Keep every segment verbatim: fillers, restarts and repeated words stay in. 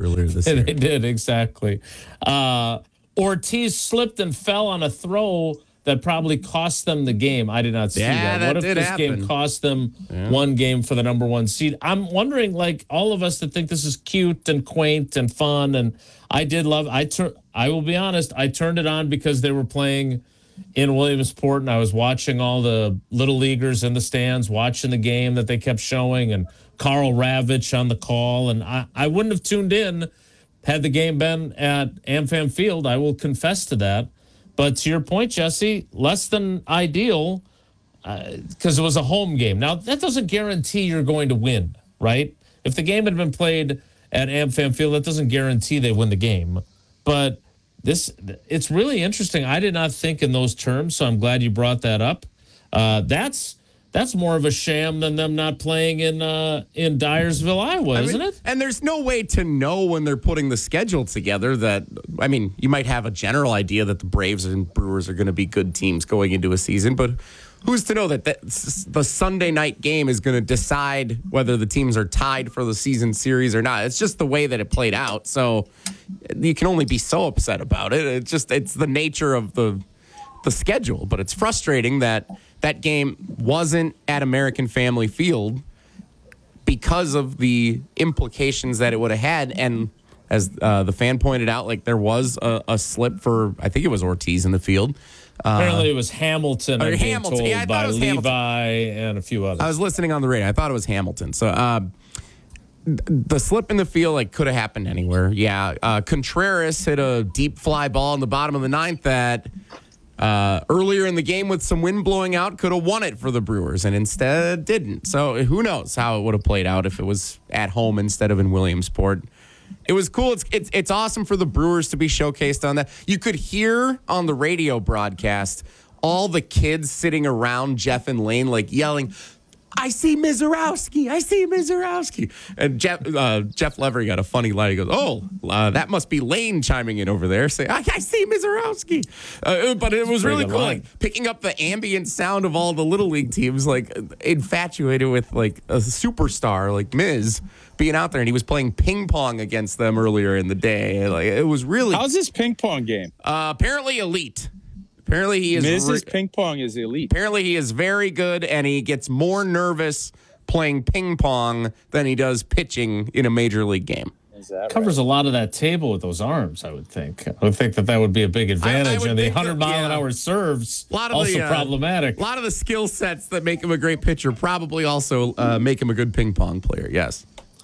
earlier this year. They did, exactly. Uh, Ortiz slipped and fell on a throw that probably cost them the game. I did not see Yeah, that. that What if did this happen. game cost them Yeah. one game for the number one seed? I'm wondering, like all of us that think this is cute and quaint and fun, and I did love. I tur- I will be honest. I turned it on because they were playing in Williamsport, and I was watching all the little leaguers in the stands, watching the game that they kept showing, and Carl Ravitch on the call. And I, I wouldn't have tuned in had the game been at AmFam Field. I will confess to that. But to your point, Jesse, less than ideal because uh, it was a home game. Now, that doesn't guarantee you're going to win, right? If the game had been played at AmFam Field, that doesn't guarantee they win the game. But this, it's really interesting. I did not think in those terms, so I'm glad you brought that up. Uh, that's that's more of a sham than them not playing in uh, in Dyersville, Iowa, I isn't mean, it? And there's no way to know when they're putting the schedule together that, I mean, you might have a general idea that the Braves and Brewers are going to be good teams going into a season, but who's to know that, that the Sunday night game is going to decide whether the teams are tied for the season series or not? It's just the way that it played out. So you can only be so upset about it. It's just, it's the nature of the the schedule, but it's frustrating that that game wasn't at American Family Field because of the implications that it would have had. And as uh, the fan pointed out, like there was a, a slip for, I think it was Ortiz in the field. Uh, Apparently it was Hamilton, I'm being Hamilton. told, Yeah, I thought by it was Levi Hamilton. and a few others. I was listening on the radio. I thought it was Hamilton. So uh, the slip in the field like could have happened anywhere. Yeah. Uh, Contreras hit a deep fly ball in the bottom of the ninth that uh, earlier in the game with some wind blowing out could have won it for the Brewers and instead didn't. So who knows how it would have played out if it was at home instead of in Williamsport. It was cool. It's, it's it's awesome for the Brewers to be showcased on that. You could hear on the radio broadcast all the kids sitting around Jeff and Lane like yelling, I see Mizorowski. I see Mizorowski. And Jeff, uh, Jeff Levery got a funny line. He goes, oh, uh, that must be Lane chiming in over there saying, I, I see Mizorowski. Uh, but it was really cool. Like, picking up the ambient sound of all the Little League teams, like infatuated with like a superstar like Miz being out there. And he was playing ping pong against them earlier in the day. Like it was really. How's this ping pong game? Uh, apparently elite. Apparently he is. Miz's re- ping pong is elite. Apparently he is very good, and he gets more nervous playing ping pong than he does pitching in a major league game. Is that Covers right? a lot of that table with those arms, I would think. I would think that that would be a big advantage. would And the think one hundred that, mile an yeah. hour serves, A lot of also the, uh, problematic. A lot of the skill sets that make him a great pitcher probably also uh, make him a good ping pong player. Yes.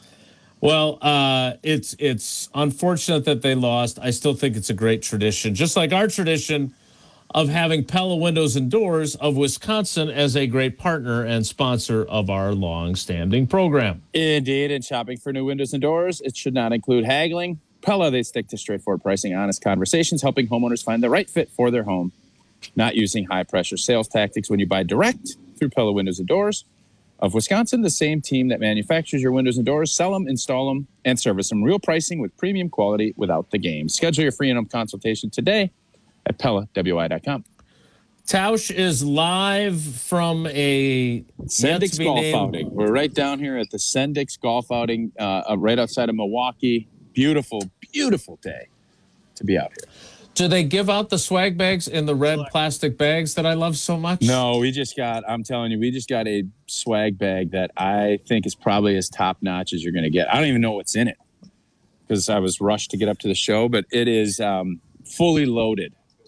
Well, uh, it's it's unfortunate that they lost. I still think it's a great tradition, just like our tradition of having Pella Windows and Doors of Wisconsin as a great partner and sponsor of our long-standing program. Indeed, and shopping for new windows and doors, it should not include haggling. Pella, they stick to straightforward pricing, honest conversations, helping homeowners find the right fit for their home, not using high-pressure sales tactics when you buy direct through Pella Windows and Doors of Wisconsin, the same team that manufactures your windows and doors. Sell them, install them, and service them. Real pricing with premium quality without the game. Schedule your free in-home consultation today at Pella W I dot com. Tausch is live from a Sendix Golf named- Outing. We're right down here at the Sendix Golf Outing, uh, right outside of Milwaukee. Beautiful, beautiful day to be out here. Do they give out the swag bags in the red plastic bags that I love so much? No, we just got, I'm telling you, we just got a swag bag that I think is probably as top notch as you're going to get. I don't even know what's in it because I was rushed to get up to the show, but it is um, fully loaded.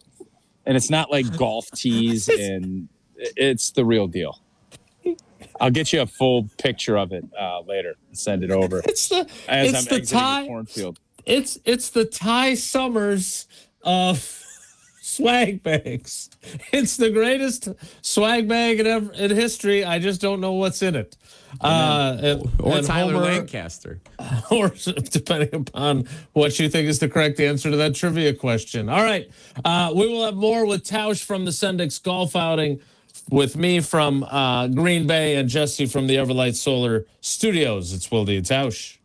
And it's not like golf tees, and it's the real deal. I'll get you a full picture of it uh, later and send it over. It's the as it's I'm the exiting Ty the cornfield. It's it's the Ty Summers of swag bags. It's the greatest swag bag in ever, in history. I just don't know what's in it. Uh, and, Or and Tyler Homer, Lancaster. or depending upon what you think is the correct answer to that trivia question. All right. Uh, we will have more with Tausch from the Sendix Golf Outing, with me from uh, Green Bay, and Jesse from the Everlight Solar Studios. It's Wilde and Tausch.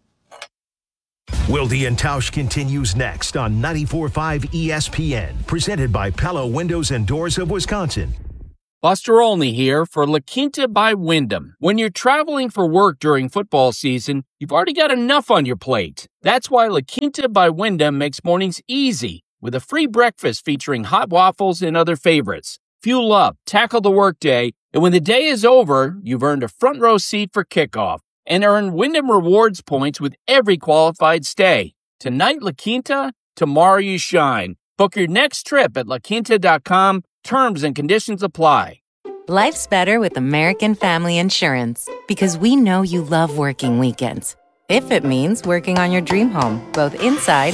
Wilde and Tausch continues next on ninety-four point five E S P N, presented by Pella Windows and Doors of Wisconsin. Buster Olney here for La Quinta by Wyndham. When you're traveling for work during football season, you've already got enough on your plate. That's why La Quinta by Wyndham makes mornings easy with a free breakfast featuring hot waffles and other favorites. Fuel up, tackle the workday, and when the day is over, you've earned a front row seat for kickoff and earn Wyndham Rewards points with every qualified stay. Tonight, La Quinta, tomorrow you shine. Book your next trip at la quinta dot com. Terms and conditions apply. Life's better with American Family Insurance because we know you love working weekends. If it means working on your dream home, both inside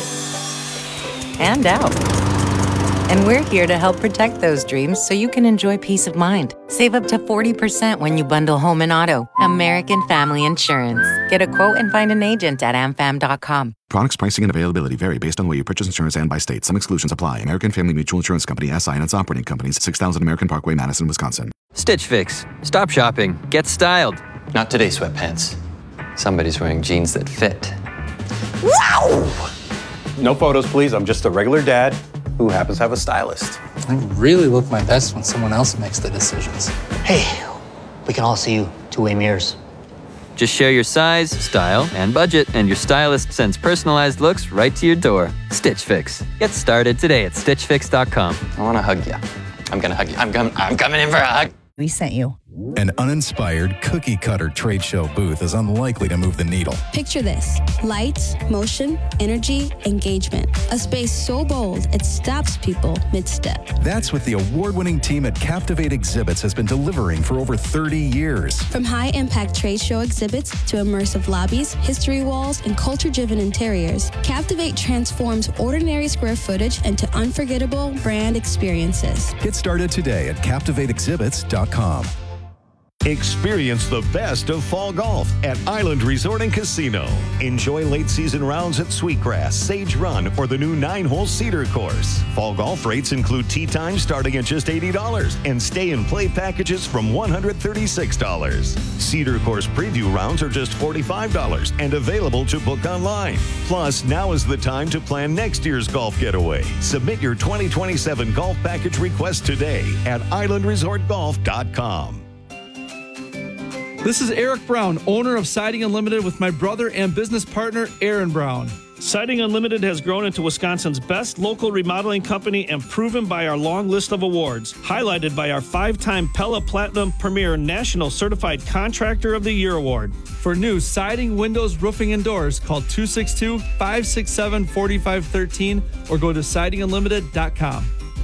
and out. And we're here to help protect those dreams so you can enjoy peace of mind. Save up to forty percent when you bundle home and auto. American Family Insurance. Get a quote and find an agent at a m fam dot com. Products, pricing, and availability vary based on the way you purchase insurance and by state. Some exclusions apply. American Family Mutual Insurance Company, S I and its operating companies, six thousand American Parkway, Madison, Wisconsin. Stitch Fix. Stop shopping. Get styled. Not today, sweatpants. Somebody's wearing jeans that fit. Wow! No photos, please. I'm just a regular dad who happens to have a stylist. I really look my best when someone else makes the decisions. Hey, we can all see you two-way mirrors. Just share your size, style, and budget, and your stylist sends personalized looks right to your door. Stitch Fix. Get started today at stitch fix dot com. I want to hug you. I'm going to hug you. I'm, com- I'm coming in for a hug. We sent you. An uninspired cookie-cutter trade show booth is unlikely to move the needle. Picture this. Lights, motion, energy, engagement. A space so bold, it stops people mid-step. That's what the award-winning team at Captivate Exhibits has been delivering for over thirty years. From high-impact trade show exhibits to immersive lobbies, history walls, and culture-driven interiors, Captivate transforms ordinary square footage into unforgettable brand experiences. Get started today at captivate exhibits dot com. Experience the best of fall golf at Island Resort and Casino. Enjoy late season rounds at Sweetgrass, Sage Run, or the new nine-hole Cedar Course. Fall golf rates include tee time starting at just eighty dollars and stay and play packages from one hundred thirty-six dollars. Cedar Course preview rounds are just forty-five dollars and available to book online. Plus, now is the time to plan next year's golf getaway. Submit your twenty twenty-seven golf package request today at island resort golf dot com. This is Eric Brown, owner of Siding Unlimited with my brother and business partner, Aaron Brown. Siding Unlimited has grown into Wisconsin's best local remodeling company and proven by our long list of awards, highlighted by our five-time Pella Platinum Premier National Certified Contractor of the Year Award. For new siding, windows, roofing, and doors, call two six two, five six seven, four five one three or go to siding unlimited dot com.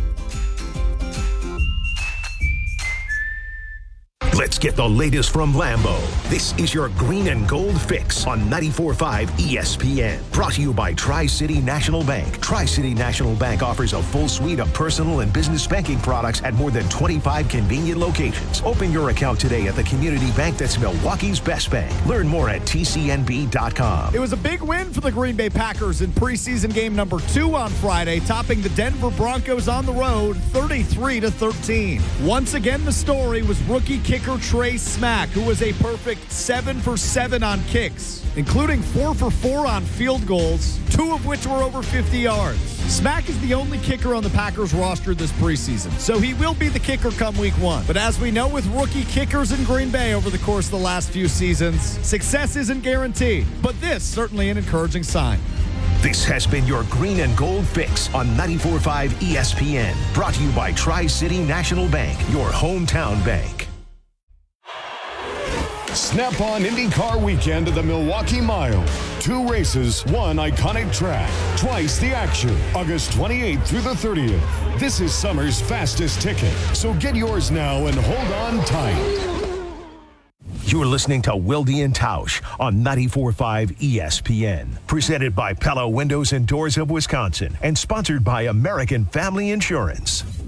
Let's get the latest from Lambeau. This is your green and gold fix on ninety-four point five E S P N. Brought to you by Tri-City National Bank. Tri-City National Bank offers a full suite of personal and business banking products at more than twenty-five convenient locations. Open your account today at the community bank that's Milwaukee's best bank. Learn more at T C N B dot com. It was a big win for the Green Bay Packers in preseason game number two on Friday, topping the Denver Broncos on the road thirty-three to thirteen. Once again, the story was rookie kicker Trey Smack, who was a perfect seven for seven on kicks, including four for four on field goals, two of which were over fifty yards. Smack is the only kicker on the Packers roster this preseason, so he will be the kicker come week one. But as we know with rookie kickers in Green Bay over the course of the last few seasons, success isn't guaranteed, but this certainly an encouraging sign. This has been your green and gold fix on ninety-four point five E S P N. Brought to you by Tri-City National Bank, your hometown bank. Snap-on IndyCar weekend at the Milwaukee Mile. Two races, one iconic track. Twice the action. August twenty-eighth through the thirtieth. This is summer's fastest ticket. So get yours now and hold on tight. You're listening to Wilde and Tausch on ninety-four point five E S P N. Presented by Pella Windows and Doors of Wisconsin and sponsored by American Family Insurance.